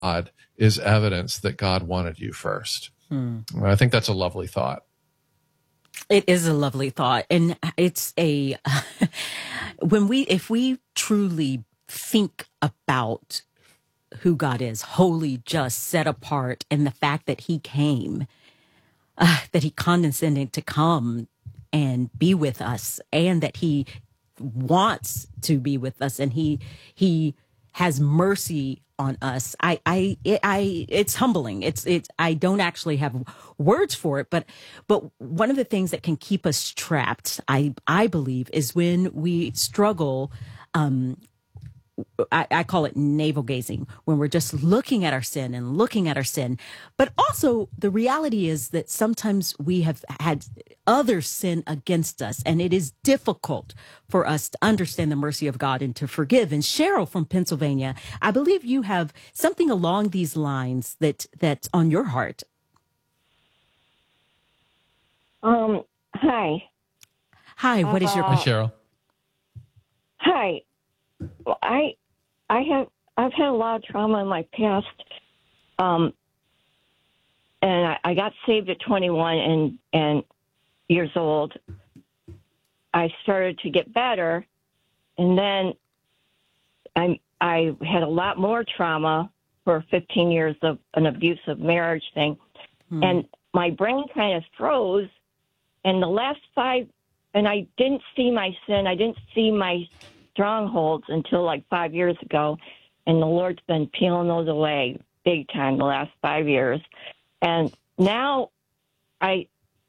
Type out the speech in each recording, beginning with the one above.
God is evidence that God wanted you first. I think that's a lovely thought. It is a lovely thought. And it's if we truly think about who God is, holy, just, set apart, and the fact that he came, that he condescended to come and be with us, and that he wants to be with us, and he has mercy on us. It's humbling. I don't actually have words for it, but one of the things that can keep us trapped, I believe, is when we struggle. I call it navel gazing, when we're just looking at our sin and looking at our sin. But also the reality is that sometimes we have had others sin against us, and it is difficult for us to understand the mercy of God and to forgive. And Cheryl from Pennsylvania, I believe you have something along these lines that's on your heart. Hi. Hi, what is your Hi, Cheryl. Hi. Well, I've had a lot of trauma in my past, and I got saved at 21 and years old. I started to get better, and then I had a lot more trauma for 15 years of an abusive marriage thing, and my brain kind of froze. And the last 5, and I didn't see my sin. I didn't see my strongholds until like 5 years ago, and the Lord's been peeling those away big time the last 5 years. And now my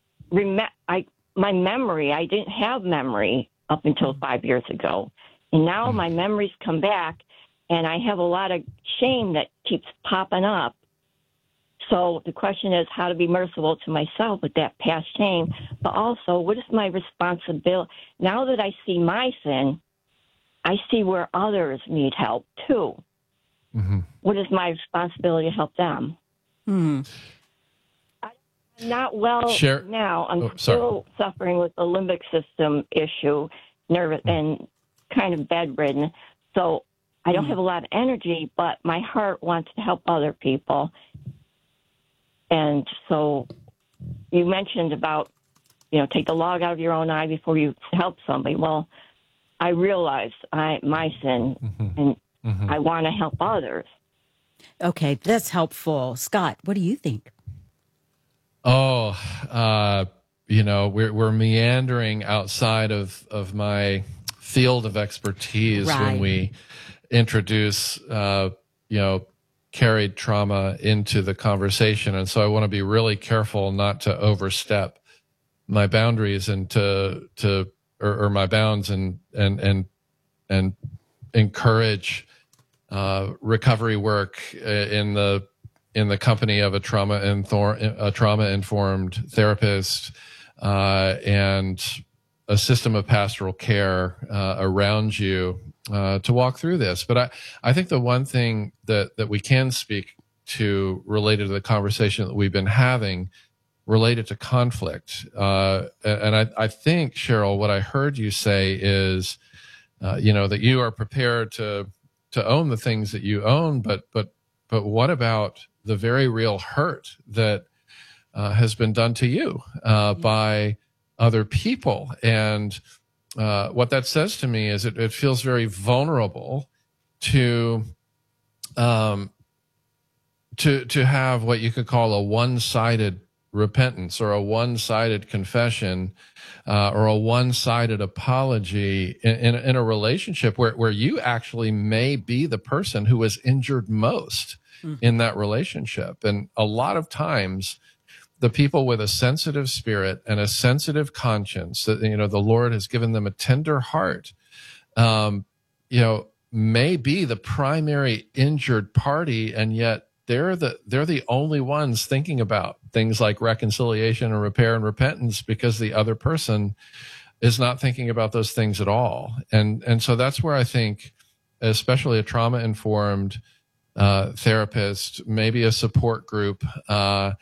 memory, I didn't have memory up until 5 years ago, and now my memories come back, and I have a lot of shame that keeps popping up. So the question is how to be merciful to myself with that past shame, but also what is my responsibility now that I see my sin? I see where others need help, too. What is my responsibility to help them? I'm not well now. I'm still suffering with the limbic system issue, nervous, and kind of bedridden. So I don't have a lot of energy, but my heart wants to help other people. And so you mentioned about, take the log out of your own eye before you help somebody. Well, I realize my sin, and I want to help others. Okay, that's helpful. Scott, what do you think? Oh, we're meandering outside of my field of expertise when we introduce, carried trauma into the conversation. And so I want to be really careful not to overstep my boundaries and or my bounds and encourage recovery work in the company of a trauma-informed therapist and a system of pastoral care around you to walk through this. But I think the one thing that we can speak to related to the conversation that we've been having related to conflict. And I think, Cheryl, what I heard you say is, that you are prepared to own the things that you own, but what about the very real hurt that has been done to you by other people? And what that says to me is it feels very vulnerable to have what you could call a one-sided repentance or a one-sided confession or a one-sided apology in a relationship where you actually may be the person who was injured most in that relationship. And a lot of times the people with a sensitive spirit and a sensitive conscience, the Lord has given them a tender heart, may be the primary injured party, and yet they're the only ones thinking about things like reconciliation and repair and repentance because the other person is not thinking about those things at all. And so that's where I think, especially a trauma-informed therapist, maybe a support group, that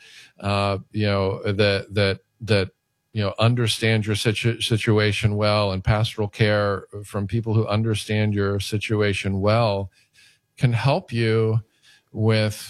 understand your situation well, and pastoral care from people who understand your situation well can help you with